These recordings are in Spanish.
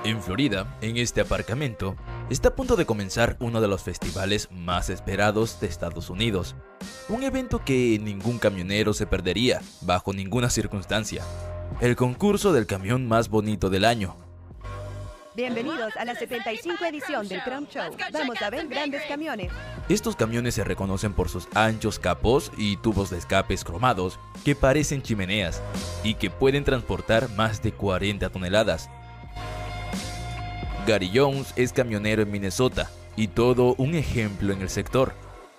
En Florida, en este aparcamiento, está a punto de comenzar uno de los festivales más esperados de Estados Unidos. Un evento que ningún camionero se perdería, bajo ninguna circunstancia. El concurso del camión más bonito del año. Bienvenidos a la 75 edición del Trump Show. Vamos a ver grandes camiones. Estos camiones se reconocen por sus anchos capós y tubos de escapes cromados que parecen chimeneas y que pueden transportar más de 40 toneladas. Gary Jones es camionero en Minnesota y todo un ejemplo en el sector.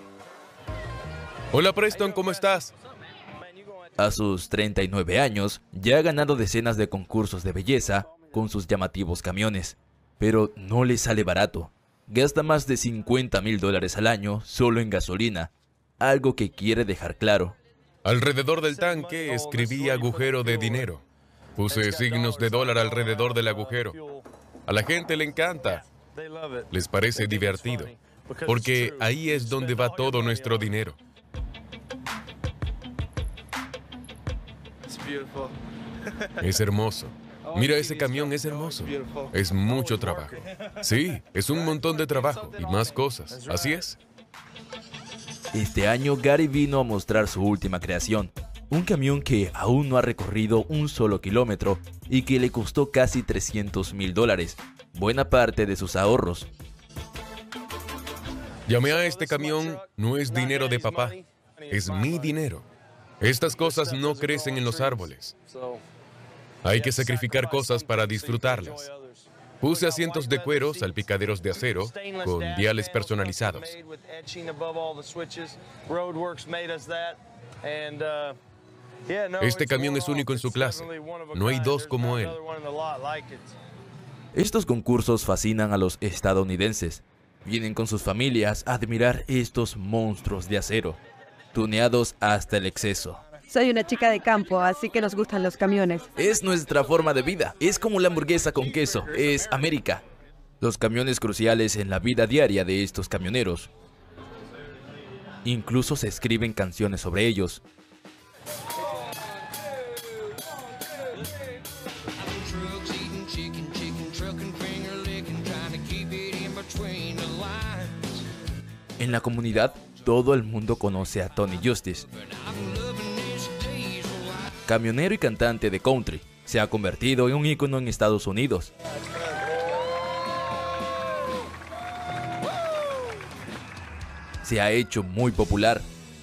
Hola Preston, ¿cómo estás? A sus 39 años, ya ha ganado decenas de concursos de belleza con sus llamativos camiones, pero no le sale barato. Gasta más de $50,000 al año solo en gasolina, algo que quiere dejar claro. Alrededor del tanque escribí agujero de dinero. Puse signos de dólar alrededor del agujero. A la gente le encanta. Les parece divertido, porque ahí es donde va todo nuestro dinero. Es hermoso. Mira, ese camión es hermoso. Es mucho trabajo. Sí, es un montón de trabajo y más cosas. Así es. Este año Gary vino a mostrar su última creación, un camión que aún no ha recorrido un solo kilómetro y que le costó casi $300,000, buena parte de sus ahorros. Llamé a este camión, no es dinero de papá, es mi dinero. Estas cosas no crecen en los árboles. Hay que sacrificar cosas para disfrutarlas. Puse asientos de cuero, salpicaderos de acero, con diales personalizados. Este camión es único en su clase. No hay dos como él. Estos concursos fascinan a los estadounidenses. Vienen con sus familias a admirar estos monstruos de acero, tuneados hasta el exceso. Soy una chica de campo, así que nos gustan los camiones. Es nuestra forma de vida. Es como la hamburguesa con queso. Es América. Los camiones cruciales en la vida diaria de estos camioneros. Incluso se escriben canciones sobre ellos. En la comunidad, todo el mundo conoce a Tony Justice. Camionero y cantante de country, se ha convertido en un ícono en Estados Unidos. Se ha hecho muy popular.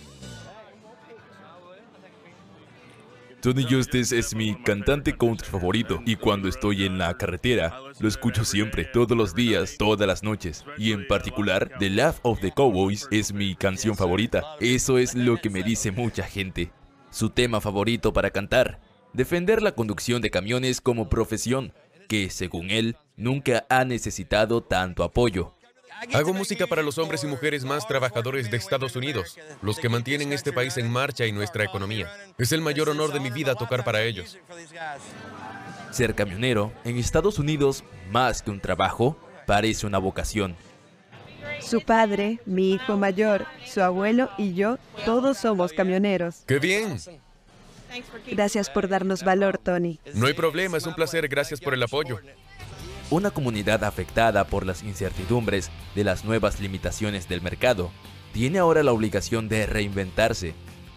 Tony Justice es mi cantante country favorito y cuando estoy en la carretera lo escucho siempre, todos los días, todas las noches. Y en particular, The Laugh of the Cowboys es mi canción favorita. Eso es lo que me dice mucha gente. Su tema favorito para cantar, defender la conducción de camiones como profesión, que según él, nunca ha necesitado tanto apoyo. Hago música para los hombres y mujeres más trabajadores de Estados Unidos, los que mantienen este país en marcha y nuestra economía. Es el mayor honor de mi vida tocar para ellos. Ser camionero en Estados Unidos, más que un trabajo, parece una vocación. Su padre, mi hijo mayor, su abuelo y yo, todos somos camioneros. ¡Qué bien! Gracias por darnos valor, Tony. No hay problema, es un placer, gracias por el apoyo. Una comunidad afectada por las incertidumbres de las nuevas limitaciones del mercado, tiene ahora la obligación de reinventarse.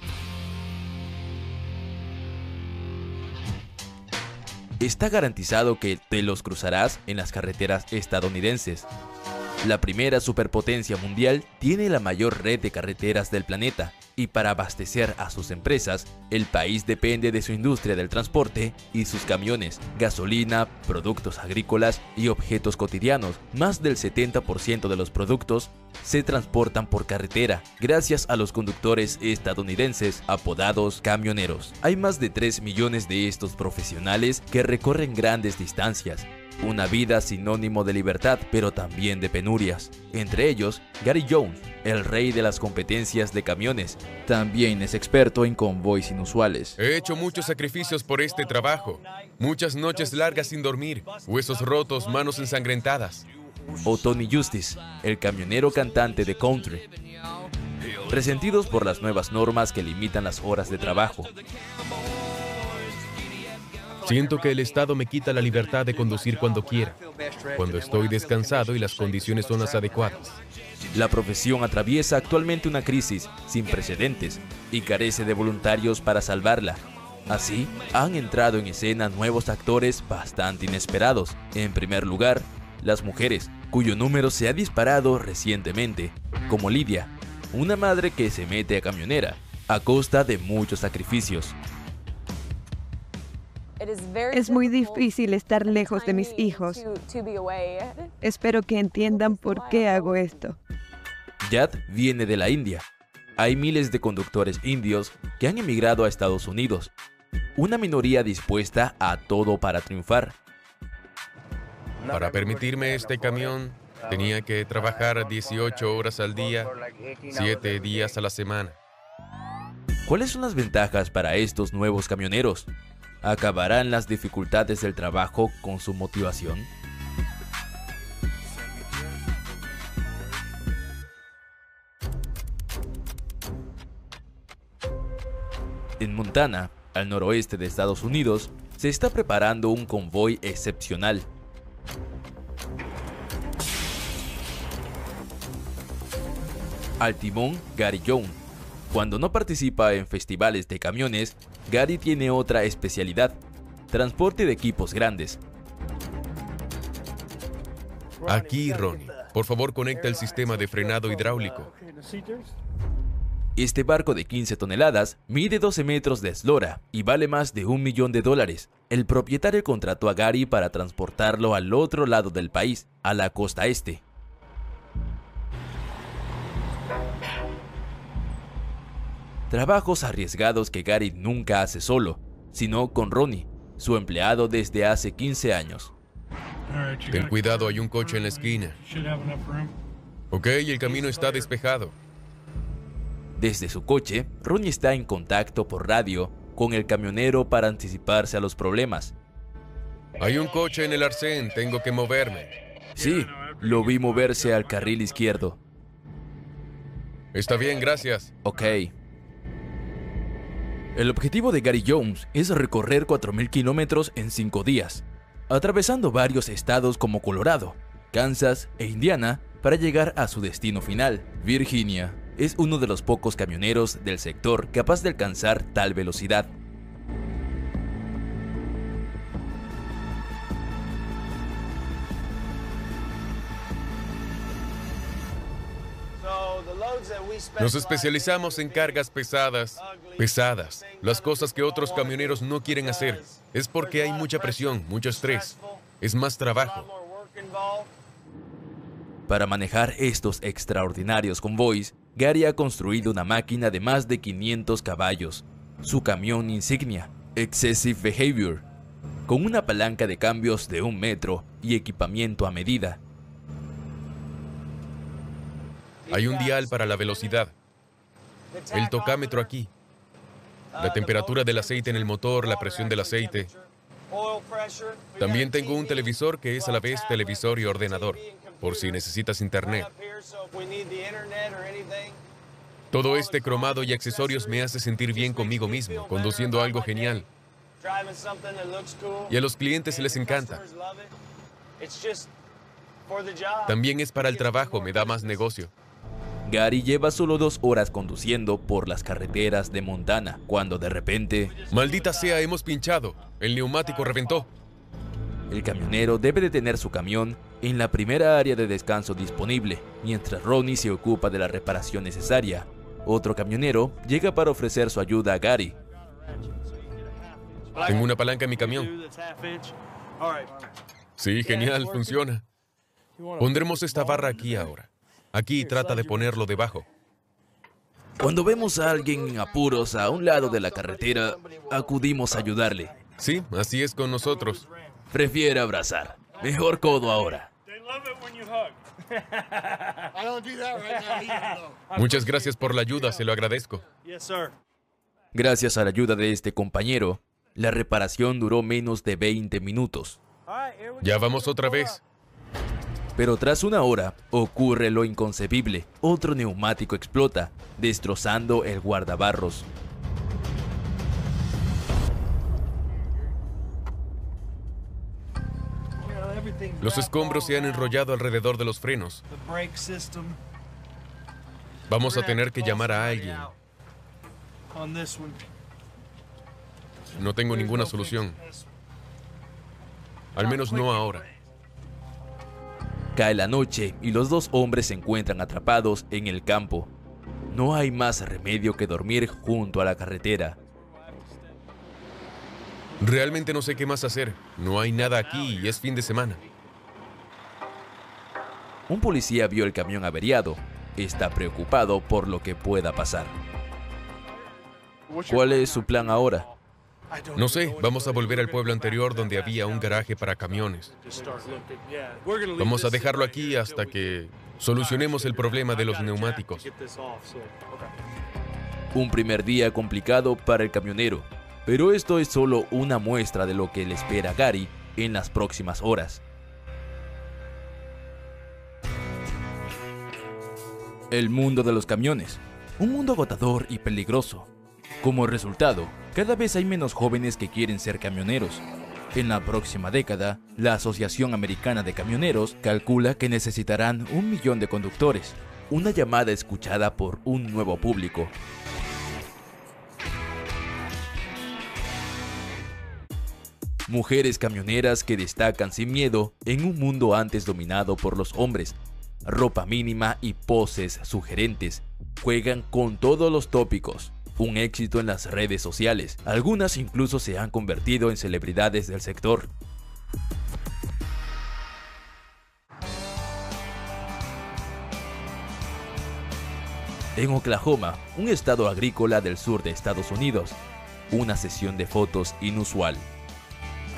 Está garantizado que te los cruzarás en las carreteras estadounidenses. La primera superpotencia mundial tiene la mayor red de carreteras del planeta y para abastecer a sus empresas, el país depende de su industria del transporte y sus camiones, gasolina, productos agrícolas y objetos cotidianos. Más del 70% de los productos se transportan por carretera gracias a los conductores estadounidenses apodados camioneros. Hay más de 3 millones de estos profesionales que recorren grandes distancias. Una vida sinónimo de libertad, pero también de penurias. Entre ellos, Gary Jones, el rey de las competencias de camiones. También es experto en convoys inusuales. He hecho muchos sacrificios por este trabajo. Muchas noches largas sin dormir, huesos rotos, manos ensangrentadas. O Tony Justice, el camionero cantante de country. Resentidos por las nuevas normas que limitan las horas de trabajo. Siento que el Estado me quita la libertad de conducir cuando quiera, cuando estoy descansado y las condiciones son las adecuadas. La profesión atraviesa actualmente una crisis sin precedentes y carece de voluntarios para salvarla. Así, han entrado en escena nuevos actores bastante inesperados. En primer lugar, las mujeres, cuyo número se ha disparado recientemente, como Lidia, una madre que se mete a camionera a costa de muchos sacrificios. Es muy difícil estar lejos de mis hijos. Espero que entiendan por qué hago esto. Yad viene de la India. Hay miles de conductores indios que han emigrado a Estados Unidos. Una minoría dispuesta a todo para triunfar. Para permitirme este camión, tenía que trabajar 18 horas al día, 7 días a la semana. ¿Cuáles son las ventajas para estos nuevos camioneros? ¿Acabarán las dificultades del trabajo con su motivación? En Montana, al noroeste de Estados Unidos, se está preparando un convoy excepcional. Al timón, Gary Jones. Cuando no participa en festivales de camiones, Gary tiene otra especialidad: transporte de equipos grandes. Aquí, Ronnie, por favor conecta el sistema de frenado hidráulico. Este barco de 15 toneladas mide 12 metros de eslora y vale más de $1 millón. El propietario contrató a Gary para transportarlo al otro lado del país, a la costa este. Trabajos arriesgados que Gary nunca hace solo, sino con Ronnie, su empleado desde hace 15 años. Ten cuidado, hay un coche en la esquina. Ok, el camino está despejado. Desde su coche, Ronnie está en contacto por radio con el camionero para anticiparse a los problemas. Hay un coche en el arcén, tengo que moverme. Sí, lo vi moverse al carril izquierdo. Está bien, gracias. Ok. El objetivo de Gary Jones es recorrer 4.000 kilómetros en 5 días, atravesando varios estados como Colorado, Kansas e Indiana para llegar a su destino final, Virginia. Es uno de los pocos camioneros del sector capaz de alcanzar tal velocidad. Nos especializamos en cargas pesadas. Las cosas que otros camioneros no quieren hacer. Es porque hay mucha presión, mucho estrés. Es más trabajo. Para manejar estos extraordinarios convoys, Gary ha construido una máquina de más de 500 caballos, su camión insignia, Excessive Behavior, con una palanca de cambios de 1 metro y equipamiento a medida. Hay un dial para la velocidad, el tocámetro aquí, la temperatura del aceite en el motor, la presión del aceite. También tengo un televisor que es a la vez televisor y ordenador, por si necesitas internet. Todo este cromado y accesorios me hace sentir bien conmigo mismo, conduciendo algo genial. Y a los clientes les encanta. También es para el trabajo, me da más negocio. Gary lleva solo 2 horas conduciendo por las carreteras de Montana, cuando de repente... ¡Maldita sea, hemos pinchado! El neumático reventó. El camionero debe detener su camión en la primera área de descanso disponible, mientras Ronnie se ocupa de la reparación necesaria. Otro camionero llega para ofrecer su ayuda a Gary. Tengo una palanca en mi camión. Sí, genial, funciona. Pondremos esta barra aquí ahora. Aquí trata de ponerlo debajo. Cuando vemos a alguien en apuros a un lado de la carretera, acudimos a ayudarle. Sí, así es con nosotros. Prefiere abrazar. Mejor codo ahora. Muchas gracias por la ayuda, se lo agradezco. Gracias a la ayuda de este compañero, la reparación duró menos de 20 minutos. Ya vamos otra vez. Pero tras 1 hora, ocurre lo inconcebible. Otro neumático explota, destrozando el guardabarros. Los escombros se han enrollado alrededor de los frenos. Vamos a tener que llamar a alguien. No tengo ninguna solución. Al menos no ahora. Cae la noche y los dos hombres se encuentran atrapados en el campo. No hay más remedio que dormir junto a la carretera. Realmente no sé qué más hacer. No hay nada aquí y es fin de semana. Un policía vio el camión averiado. Está preocupado por lo que pueda pasar. ¿Cuál es su plan ahora? No sé, vamos a volver al pueblo anterior donde había un garaje para camiones. Vamos a dejarlo aquí hasta que solucionemos el problema de los neumáticos. Un primer día complicado para el camionero, pero esto es solo una muestra de lo que le espera a Gary en las próximas horas. El mundo de los camiones, un mundo agotador y peligroso. Como resultado, cada vez hay menos jóvenes que quieren ser camioneros. En la próxima década, la Asociación Americana de Camioneros calcula que necesitarán 1 millón de conductores, una llamada escuchada por un nuevo público. Mujeres camioneras que destacan sin miedo en un mundo antes dominado por los hombres. Ropa mínima y poses sugerentes. Juegan con todos los tópicos. Un éxito en las redes sociales. Algunas incluso se han convertido en celebridades del sector. En Oklahoma, un estado agrícola del sur de Estados Unidos, una sesión de fotos inusual.